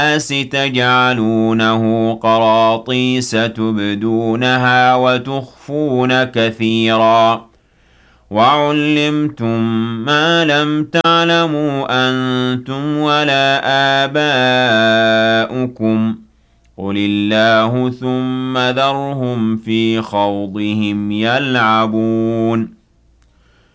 النَّاسِ تَجْعَلُونَهُ قَرَاطِيسَ تُبْدُونَهَا وَتُخْفُونَ كَثِيرًا وَعُلِّمْتُم مَّا لَمْ تَعْلَمُوا أَنتُمْ وَلَا آبَاؤُكُمْ ۖ قُلِ اللَّهُ ثُمَّ ذَرْهُمْ فِي خَوْضِهِمْ يَلْعَبُونَ